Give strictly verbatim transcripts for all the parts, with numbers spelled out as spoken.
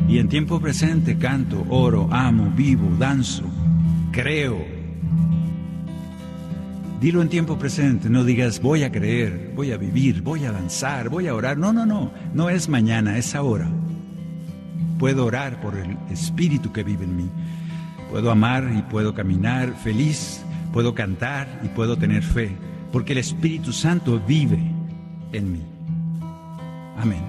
Y en tiempo presente canto, oro, amo, vivo, danzo, creo. Dilo en tiempo presente, no digas voy a creer, voy a vivir, voy a danzar, voy a orar. No, no, no, no es mañana, es ahora. Puedo orar por el Espíritu que vive en mí. Puedo amar y puedo caminar feliz, puedo cantar y puedo tener fe, porque el Espíritu Santo vive en mí. Amén.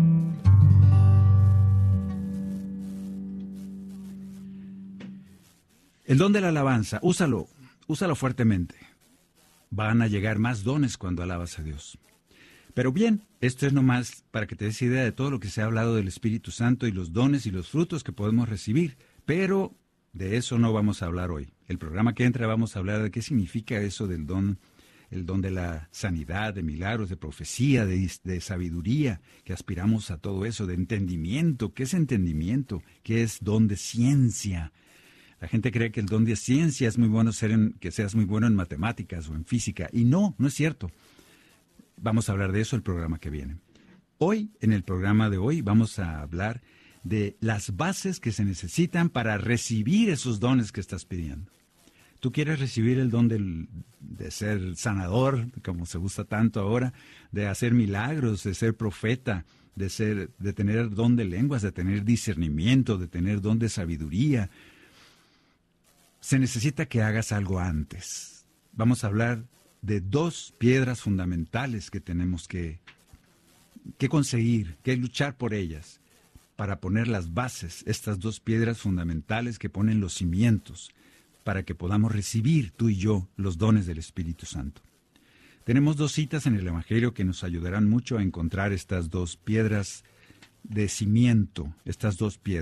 El don de la alabanza, úsalo, úsalo fuertemente. Van a llegar más dones cuando alabas a Dios. Pero bien, esto es nomás para que te des idea de todo lo que se ha hablado del Espíritu Santo y los dones y los frutos que podemos recibir. Pero de eso no vamos a hablar hoy. El programa que entra vamos a hablar de qué significa eso del don, el don de la sanidad, de milagros, de profecía, de, de sabiduría, que aspiramos a todo eso, de entendimiento. ¿Qué es entendimiento? ¿Qué es don de ciencia? La gente cree que el don de ciencia es muy bueno ser en, que seas muy bueno en matemáticas o en física. Y no, no es cierto. Vamos a hablar de eso el programa que viene. Hoy, en el programa de hoy, vamos a hablar de las bases que se necesitan para recibir esos dones que estás pidiendo. ¿Tú quieres recibir el don del, de ser sanador, como se gusta tanto ahora, de hacer milagros, de ser profeta, de, ser, de tener don de lenguas, de tener discernimiento, de tener don de sabiduría? Se necesita que hagas algo antes. Vamos a hablar de dos piedras fundamentales que tenemos que, que conseguir, que luchar por ellas, para poner las bases, estas dos piedras fundamentales que ponen los cimientos, para que podamos recibir tú y yo los dones del Espíritu Santo. Tenemos dos citas en el Evangelio que nos ayudarán mucho a encontrar estas dos piedras de cimiento, estas dos piedras.